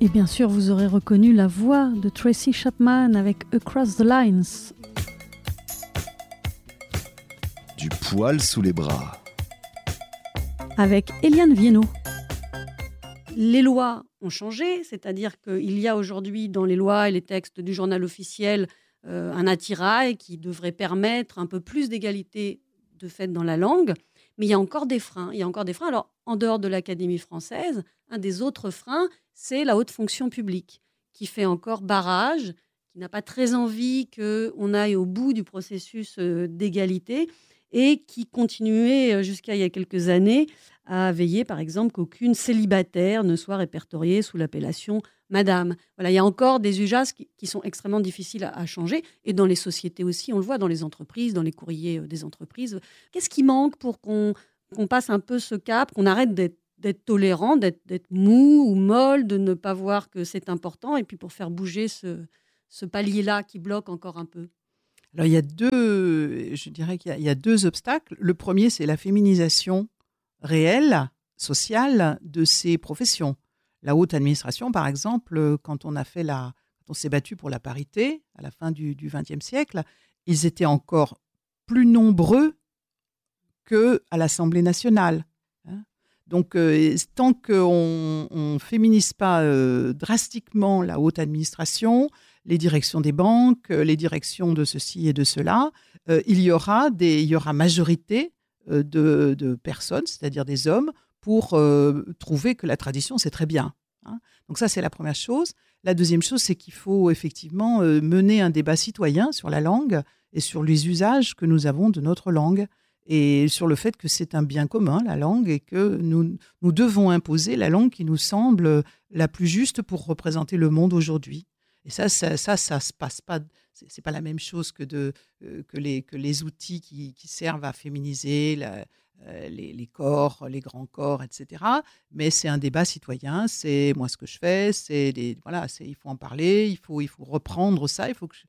Et bien sûr, vous aurez reconnu la voix de Tracy Chapman avec Across the Lines. Du poil sous les bras. Avec Eliane Viennot. Les lois ont changé, c'est-à-dire qu'il y a aujourd'hui dans les lois et les textes du journal officiel un attirail qui devrait permettre un peu plus d'égalité de fait dans la langue. Mais il y a encore des freins. Alors, en dehors de l'Académie française, un des autres freins, c'est la haute fonction publique, qui fait encore barrage, qui n'a pas très envie qu'on aille au bout du processus d'égalité et qui continuait jusqu'à il y a quelques années à veiller, par exemple, qu'aucune célibataire ne soit répertoriée sous l'appellation madame. Voilà, il y a encore des usages qui sont extrêmement difficiles à changer. Et dans les sociétés aussi, on le voit dans les entreprises, dans les courriers des entreprises. Qu'est-ce qui manque pour qu'on passe un peu ce cap, qu'on arrête d'être tolérant, d'être mou ou molle, de ne pas voir que c'est important, et puis pour faire bouger ce palier-là qui bloque encore un peu? Alors, je dirais qu'il y a deux obstacles. Le premier, c'est la féminisation réelle, sociale de ces professions. La haute administration, par exemple, quand on s'est battu pour la parité à la fin du XXe siècle, ils étaient encore plus nombreux qu'à l'Assemblée nationale. Donc, tant qu'on ne féminise pas drastiquement la haute administration, les directions des banques, les directions de ceci et de cela, il y aura majorité de personnes, c'est-à-dire des hommes, pour trouver que la tradition, c'est très bien. Donc ça, c'est la première chose. La deuxième chose, c'est qu'il faut effectivement mener un débat citoyen sur la langue et sur les usages que nous avons de notre langue et sur le fait que c'est un bien commun, la langue, et que nous devons imposer la langue qui nous semble la plus juste pour représenter le monde aujourd'hui. Et ça se passe pas. C'est pas la même chose que les outils qui servent à féminiser les corps, les grands corps, etc. Mais c'est un débat citoyen. C'est moi ce que je fais. Il faut en parler. Il faut reprendre ça.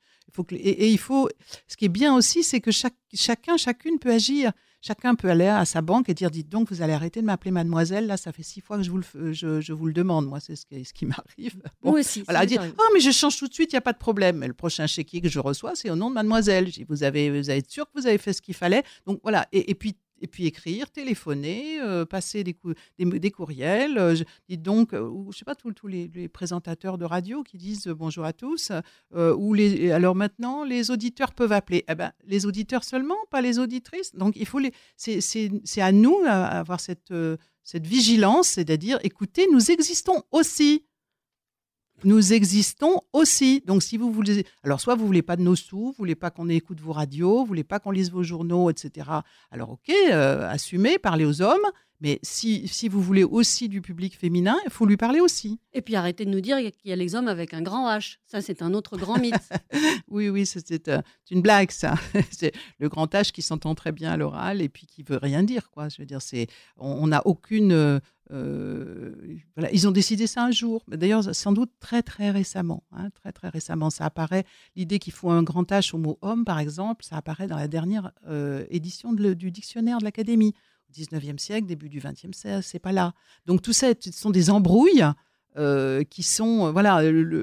Ce qui est bien aussi, c'est que chacune peut agir. Chacun peut aller à sa banque et dire, dites donc, vous allez arrêter de m'appeler mademoiselle, là, ça fait 6 fois que je vous le demande. Moi, c'est ce qui m'arrive. Bon, moi aussi. Voilà, dire, mais je change tout de suite, il n'y a pas de problème. Mais le prochain chéquier que je reçois, c'est au nom de mademoiselle. Vous avez être sûr que vous avez fait ce qu'il fallait. Donc voilà, et puis écrire, téléphoner, passer des courriels. Dites donc, je ne sais pas, tous les présentateurs de radio qui disent bonjour à tous, alors maintenant, les auditeurs peuvent appeler. Eh ben, les auditeurs seulement, pas les auditrices. Donc, c'est à nous d'avoir cette vigilance, c'est-à-dire, écoutez, nous existons aussi. Nous existons aussi. Donc, si vous voulez... Alors, soit vous ne voulez pas de nos sous, vous ne voulez pas qu'on écoute vos radios, vous ne voulez pas qu'on lise vos journaux, etc. Alors, OK, assumez, parlez aux hommes. Mais si vous voulez aussi du public féminin, il faut lui parler aussi. Et puis, arrêtez de nous dire qu'il y a les hommes avec un grand H. Ça, c'est un autre grand mythe. Oui, c'est une blague, ça. C'est le grand H qui s'entend très bien à l'oral et puis qui ne veut rien dire, quoi. Je veux dire, on n'a aucune... voilà, ils ont décidé ça un jour. D'ailleurs, sans doute très, très récemment. Très, très récemment. Ça apparaît, l'idée qu'il faut un grand H au mot homme, par exemple, ça apparaît dans la dernière édition du dictionnaire de l'Académie. Au 19e siècle, début du 20e siècle, c'est pas là. Donc tout ça, ce sont des embrouilles qui sont... voilà,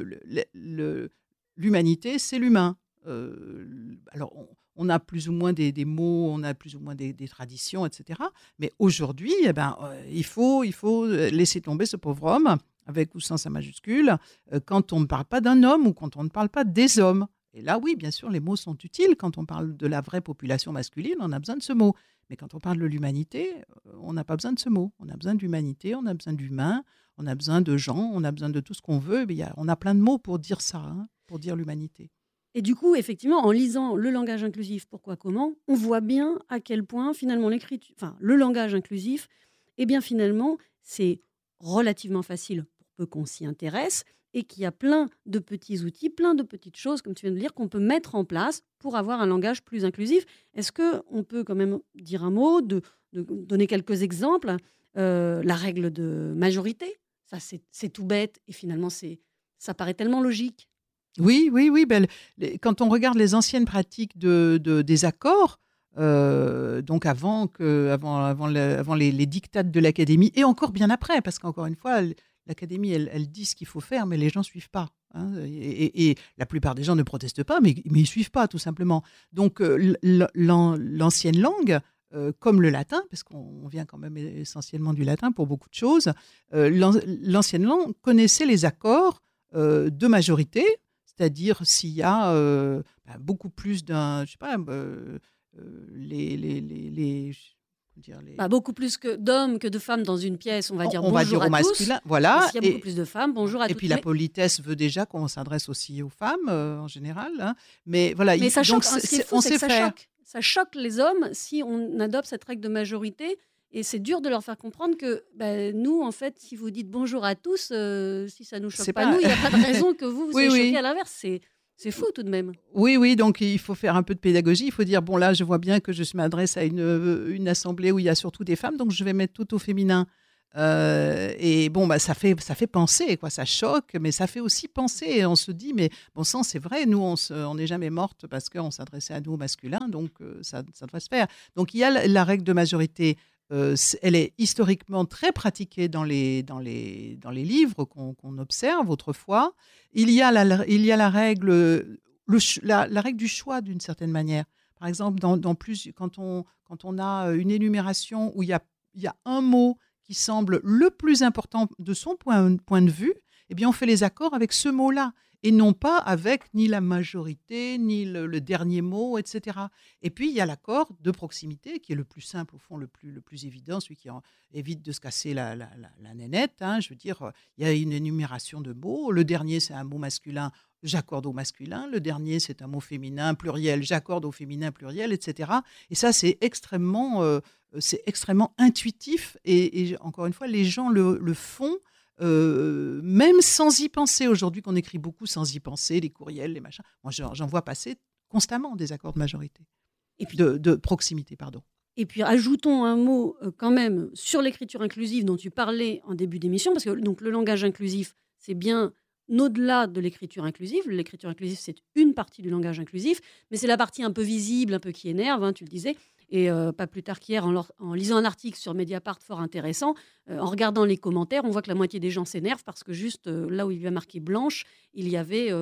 l'humanité, c'est l'humain. Alors, on a plus ou moins des mots, on a plus ou moins des traditions, etc. Mais aujourd'hui, il faut laisser tomber ce pauvre homme, avec ou sans sa majuscule, quand on ne parle pas d'un homme ou quand on ne parle pas des hommes. Et là, oui, bien sûr, les mots sont utiles. Quand on parle de la vraie population masculine, on a besoin de ce mot. Mais quand on parle de l'humanité, on n'a pas besoin de ce mot. On a besoin d'humanité, on a besoin d'humain, on a besoin de gens, on a besoin de tout ce qu'on veut. Mais on a plein de mots pour dire ça, pour dire l'humanité. Et du coup, effectivement, en lisant le langage inclusif, pourquoi, comment, on voit bien à quel point, finalement, le langage inclusif, finalement, c'est relativement facile pour peu qu'on s'y intéresse et qu'il y a plein de petits outils, plein de petites choses, comme tu viens de dire, qu'on peut mettre en place pour avoir un langage plus inclusif. Est-ce qu'on peut quand même dire un mot, de donner quelques exemples? La règle de majorité, ça c'est tout bête et finalement ça paraît tellement logique. Oui. Quand on regarde les anciennes pratiques des accords, Donc avant les dictats de l'académie, et encore bien après, parce qu'encore une fois, l'académie, elle dit ce qu'il faut faire, mais les gens ne suivent pas. Hein, et la plupart des gens ne protestent pas, mais ils ne suivent pas, tout simplement. Donc l'ancienne langue, comme le latin, parce qu'on vient quand même essentiellement du latin pour beaucoup de choses, l'ancienne langue connaissait les accords de majorité, c'est-à-dire s'il y a beaucoup plus d'un, je sais pas, beaucoup plus d'hommes que de femmes dans une pièce, on va dire bonjour au à masculin, tous. voilà. S'il y a beaucoup plus de femmes, bonjour à tous. Et puis la politesse veut déjà qu'on s'adresse aussi aux femmes en général. Hein. Mais voilà, mais ça choque. Donc, ce qui est fou, c'est que ça choque les hommes si on adopte cette règle de majorité. Et c'est dur de leur faire comprendre que nous, en fait, si vous dites bonjour à tous, si ça ne nous choque pas, nous, il n'y a pas de raison que vous soyez choqués à l'inverse. C'est fou tout de même. Oui, donc il faut faire un peu de pédagogie. Il faut dire, bon là, je vois bien que je m'adresse à une assemblée où il y a surtout des femmes, donc je vais mettre tout au féminin. Et bon, ça fait penser, quoi. Ça choque, mais ça fait aussi penser. Et on se dit, mais bon sang, c'est vrai, nous, on n'est jamais morte parce qu'on s'adressait à nous au masculin, donc ça devrait se faire. Donc il y a la règle de majorité. Elle est historiquement très pratiquée dans les livres qu'on observe autrefois. Il y a la règle, la règle du choix d'une certaine manière. Par exemple, quand on a une énumération où il y a un mot qui semble le plus important de son point de vue, eh bien on fait les accords avec ce mot-là. Et non pas avec ni la majorité, ni le dernier mot, etc. Et puis, il y a l'accord de proximité, qui est le plus simple, au fond, le plus évident, celui qui évite de se casser la nénette. Hein. Je veux dire, il y a une énumération de mots. Le dernier, c'est un mot masculin, j'accorde au masculin. Le dernier, c'est un mot féminin, pluriel, j'accorde au féminin, pluriel, etc. Et ça, c'est extrêmement intuitif. Et encore une fois, les gens le font. Même sans y penser, aujourd'hui qu'on écrit beaucoup sans y penser, les courriels, les machins, moi j'en vois passer constamment des accords de majorité, et puis, de proximité, pardon. Et puis ajoutons un mot quand même sur l'écriture inclusive dont tu parlais en début d'émission, parce que donc, le langage inclusif, c'est bien au-delà de l'écriture inclusive. L'écriture inclusive, c'est une partie du langage inclusif, mais c'est la partie un peu visible, un peu qui énerve, hein, tu le disais. Et pas plus tard qu'hier, en lisant un article sur Mediapart fort intéressant, en regardant les commentaires, on voit que la moitié des gens s'énervent parce que juste là où il y a marqué blanche, il y avait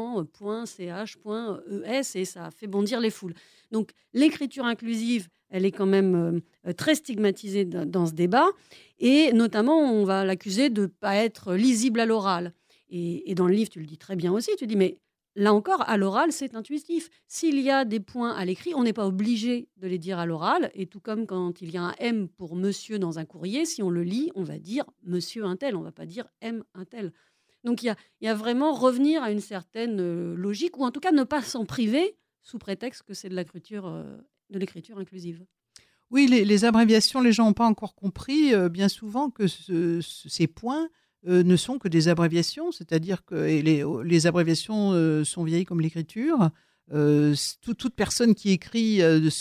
blanc.ch.es et ça a fait bondir les foules. Donc l'écriture inclusive, elle est quand même très stigmatisée dans ce débat. Et notamment, on va l'accuser de ne pas être lisible à l'oral. Et dans le livre, tu le dis très bien aussi, tu dis mais... Là encore, à l'oral, c'est intuitif. S'il y a des points à l'écrit, on n'est pas obligé de les dire à l'oral. Et tout comme quand il y a un M pour monsieur dans un courrier, si on le lit, on va dire monsieur un tel, on ne va pas dire M un tel. Donc il y a vraiment revenir à une certaine logique, ou en tout cas ne pas s'en priver sous prétexte que c'est de l'écriture inclusive. Oui, les abréviations, les gens n'ont pas encore compris bien souvent que ces points ne sont que des abréviations, c'est-à-dire que les abréviations sont vieilles comme l'écriture. Toute personne qui écrit,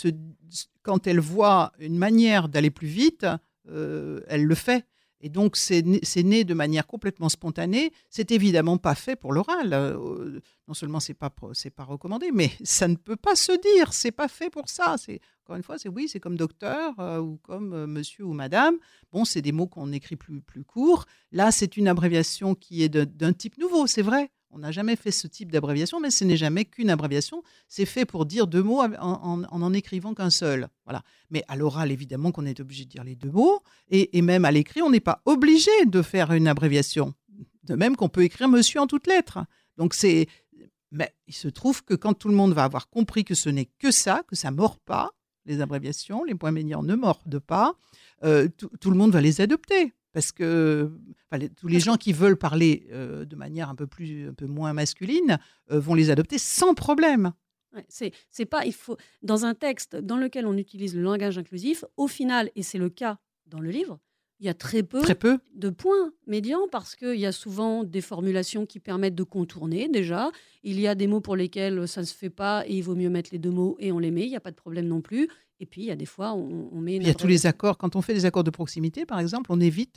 quand elle voit une manière d'aller plus vite, elle le fait. Et donc, c'est né de manière complètement spontanée. C'est évidemment pas fait pour l'oral. Non seulement c'est pas recommandé, mais ça ne peut pas se dire. C'est pas fait pour ça. Encore une fois, c'est comme docteur ou comme monsieur ou madame. Bon, c'est des mots qu'on écrit plus courts. Là, c'est une abréviation qui est d'un type nouveau, c'est vrai. On n'a jamais fait ce type d'abréviation, mais ce n'est jamais qu'une abréviation. C'est fait pour dire deux mots en écrivant qu'un seul. Voilà. Mais à l'oral, évidemment qu'on est obligé de dire les deux mots. Et même à l'écrit, on n'est pas obligé de faire une abréviation. De même qu'on peut écrire monsieur en toutes lettres. Donc mais il se trouve que quand tout le monde va avoir compris que ce n'est que ça ne mord pas, les abréviations, les points médians ne mordent pas, tout le monde va les adopter. Parce que tous les gens qui veulent parler de manière un peu moins masculine vont les adopter sans problème. Ouais, c'est pas, il faut, dans un texte dans lequel on utilise le langage inclusif, au final, et c'est le cas dans le livre, il y a très peu de points médians parce qu'il y a souvent des formulations qui permettent de contourner déjà. Il y a des mots pour lesquels ça ne se fait pas et il vaut mieux mettre les deux mots et on les met, il n'y a pas de problème non plus. Et puis, il y a des fois, on met... Il y a tous les accords. Quand on fait des accords de proximité, par exemple, on évite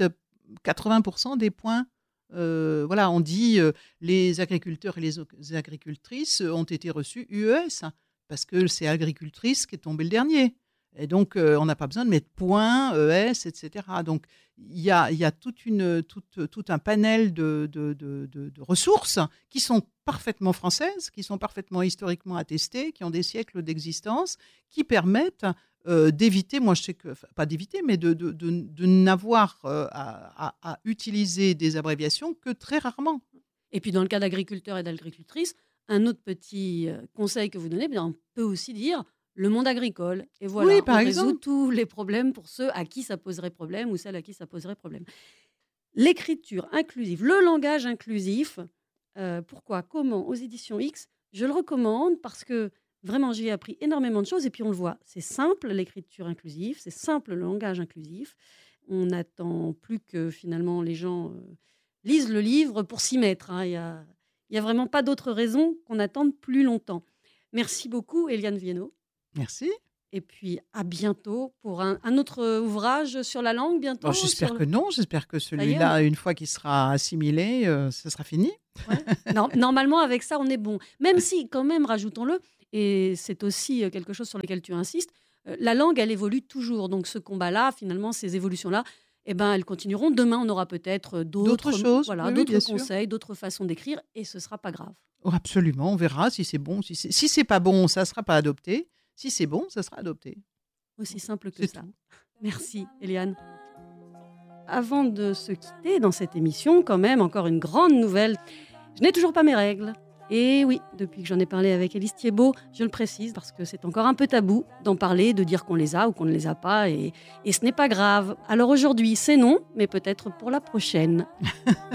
80% des points. On dit les agriculteurs et les agricultrices ont été reçus UES. parce que c'est agricultrice qui est tombé le dernier. Et donc, on n'a pas besoin de mettre point, ES, etc. Donc, il y a tout un panel de ressources qui sont parfaitement françaises, qui sont parfaitement historiquement attestées, qui ont des siècles d'existence, qui permettent d'éviter, moi je sais que, enfin, pas d'éviter, mais de n'avoir à utiliser des abréviations que très rarement. Et puis dans le cas d'agriculteurs et d'agricultrices, un autre petit conseil que vous donnez, bien, on peut aussi dire le monde agricole. Et voilà, Oui, par on exemple. résout tous les problèmes pour ceux à qui ça poserait problème ou celles à qui ça poserait problème. L'écriture inclusive, le langage inclusif, pourquoi, comment, aux éditions X, je le recommande parce que vraiment j'y ai appris énormément de choses et puis on le voit, c'est simple l'écriture inclusive, c'est simple le langage inclusif. On n'attend plus que finalement les gens lisent le livre pour s'y mettre. Hein. Il y a vraiment pas d'autre raison qu'on attende plus longtemps. Merci beaucoup Eliane Viennot. Merci. Et puis à bientôt pour un autre ouvrage sur la langue bientôt. Bon, j'espère que non, j'espère que y est, celui-là, une fois qu'il sera assimilé, ce sera fini. Ouais. Non, normalement, avec ça, on est bon. Même si, quand même, rajoutons-le, et c'est aussi quelque chose sur lequel tu insistes, la langue, elle évolue toujours. Donc ce combat-là, finalement, ces évolutions-là, eh ben, elles continueront. Demain, on aura peut-être d'autres choses, voilà, oui, d'autres bien sûr. conseils, d'autres façons d'écrire, et ce ne sera pas grave. Oh, absolument, on verra si c'est bon. Si c'est pas bon, ça ne sera pas adopté. Si c'est bon, ça sera adopté. Aussi simple que C'est ça. tout. Merci, Eliane. Avant de se quitter dans cette émission, quand même, encore une grande nouvelle. Je n'ai toujours pas mes règles. Et oui, depuis que j'en ai parlé avec Élise Thiebaud, je le précise parce que c'est encore un peu tabou d'en parler, de dire qu'on les a ou qu'on ne les a pas. Et ce n'est pas grave. Alors aujourd'hui, c'est non, mais peut-être pour la prochaine.